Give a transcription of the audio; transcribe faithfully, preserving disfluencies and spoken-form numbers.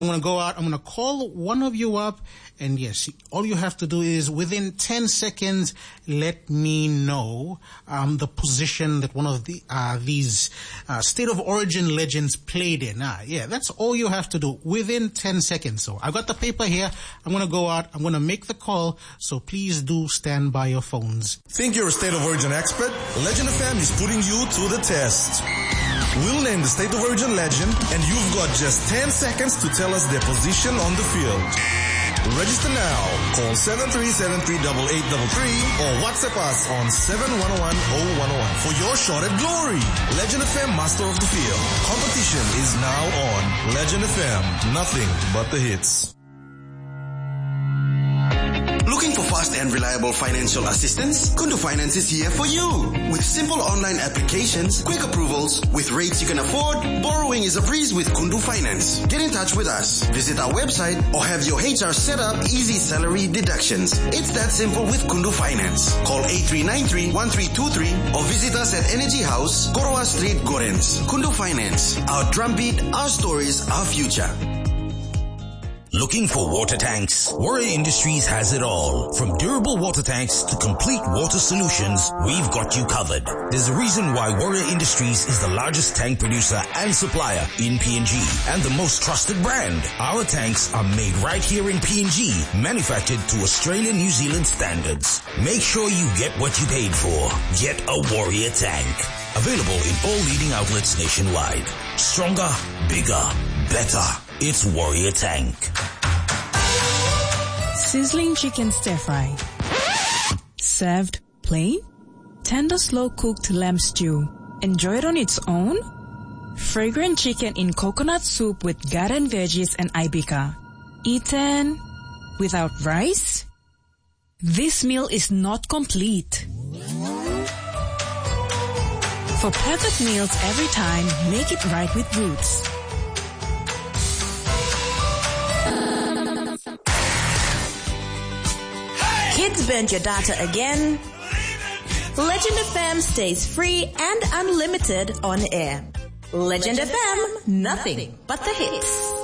I'm going to go out. I'm going to call one of you up. And yes, all you have to do is within ten seconds, let me know um, the position that one of the uh, these uh, state of origin legends played in. Ah, yeah, that's all you have to do within ten seconds. So I've got the paper here. I'm going to go out. I'm going to make the call. So please do stand by your phones. Think you're a state of origin expert? Legend F M is putting you to the test. We'll name the state of origin legend, and you've got just ten seconds to tell us their position on the field. Register now. Call seven three seven three eight eight three three or WhatsApp us on seven one one zero one zero one for your shot at glory. Legend F M Master of the Field. Competition is now on. Legend F M. Nothing but the hits. Looking for fast and reliable financial assistance? Kundu Finance is here for you. With simple online applications, quick approvals, with rates you can afford, borrowing is a breeze with Kundu Finance. Get in touch with us. Visit our website or have your H R set up easy salary deductions. It's that simple with Kundu Finance. Call eight three nine three one three two three or visit us at Energy House, Korowa Street, Gorens. Kundu Finance. Our drumbeat, our stories, our future. Looking for water tanks? Warrior Industries has it all. From durable water tanks to complete water solutions, we've got you covered. There's a reason why Warrior Industries is the largest tank producer and supplier in P N G and the most trusted brand. Our tanks are made right here in P N G, manufactured to Australian New Zealand standards. Make sure you get what you paid for. Get a Warrior tank. Available in all leading outlets nationwide. Stronger, bigger, better. It's Warrior Tank. Sizzling chicken stir fry. Served plain? Tender slow-cooked lamb stew. Enjoy it on its own? Fragrant chicken in coconut soup with garden veggies and ibica. Eaten without rice? This meal is not complete. For perfect meals every time, make it right with Roots. Kids burnt your data again? Legend F M stays free and unlimited on air. Legend F M, nothing but the hits.